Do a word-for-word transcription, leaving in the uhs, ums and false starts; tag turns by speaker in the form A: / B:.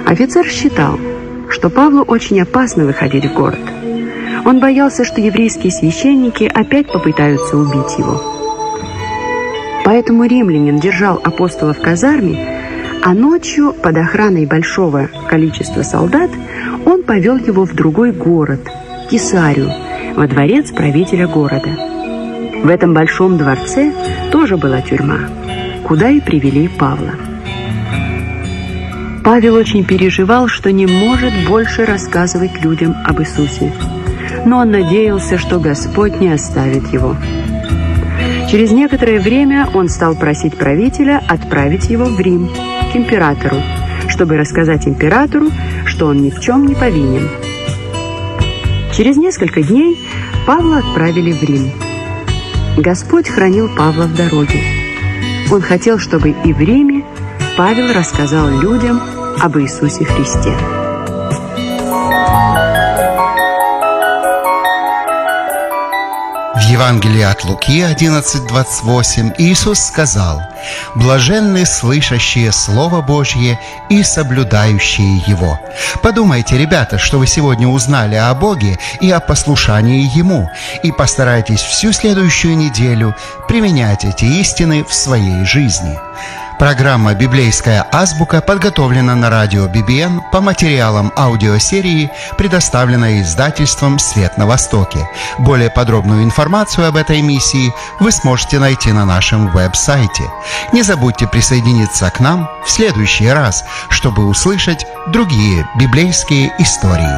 A: Офицер считал, что Павлу очень опасно выходить в город. Он боялся, что еврейские священники опять попытаются убить его. Поэтому римлянин держал апостола в казарме, а ночью под охраной большого количества солдат он повел его в другой город, Кесарию, во дворец правителя города. В этом большом дворце тоже была тюрьма, куда и привели Павла. Павел очень переживал, что не может больше рассказывать людям об Иисусе, но он надеялся, что Господь не оставит его. Через некоторое время он стал просить правителя отправить его в Рим, к императору, чтобы рассказать императору, что он ни в чем не повинен. Через несколько дней Павла отправили в Рим. Господь хранил Павла в дороге. Он хотел, чтобы и в Риме Павел рассказал людям об Иисусе Христе.
B: В Евангелии от Луки одиннадцать двадцать восемь Иисус сказал: «Блаженны слышащие Слово Божье и соблюдающие его». Подумайте, ребята, что вы сегодня узнали о Боге и о послушании Ему, и постарайтесь всю следующую неделю применять эти истины в своей жизни. Программа «Библейская азбука» подготовлена на радио би би эн по материалам аудиосерии, предоставленной издательством «Свет на Востоке». Более подробную информацию об этой миссии вы сможете найти на нашем веб-сайте. Не забудьте присоединиться к нам в следующий раз, чтобы услышать другие библейские истории.